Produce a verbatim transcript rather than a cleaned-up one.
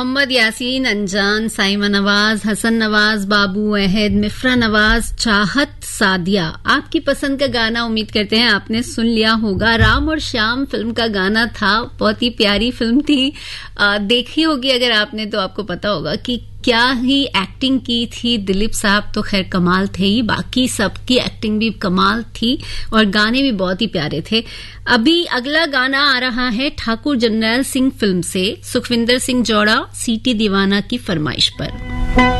मोहम्मद यासीन अंजान, साइमा नवाज, हसन नवाज, बाबू अहद, मिफ्रा नवाज, चाहत सादिया, आपकी पसंद का गाना उम्मीद करते हैं आपने सुन लिया होगा। राम और श्याम फिल्म का गाना था, बहुत ही प्यारी फिल्म थी। आ, देखी होगी अगर आपने तो आपको पता होगा कि क्या ही एक्टिंग की थी। दिलीप साहब तो खैर कमाल थे ही, बाकी सबकी एक्टिंग भी कमाल थी और गाने भी बहुत ही प्यारे थे। अभी अगला गाना आ रहा है ठाकुर जरनैल सिंह फिल्म से, सुखविंदर सिंह जोड़ा, सीटी दीवाना की फरमाइश पर।